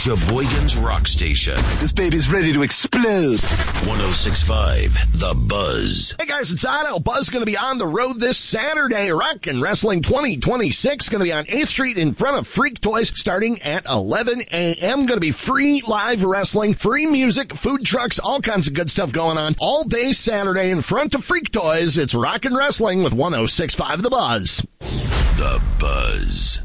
Sheboygan's Rock Station. This baby's ready to explode. 106.5 The Buzz. Hey guys, it's Otto. Buzz going to be on the road this Saturday. Rock and Wrestling 2026 going to be on 8th Street in front of Freak Toys starting at 11 a.m. Going to be free live wrestling, free music, food trucks, all kinds of good stuff going on. All day Saturday in front of Freak Toys. It's Rock and Wrestling with 106.5 The Buzz. The Buzz.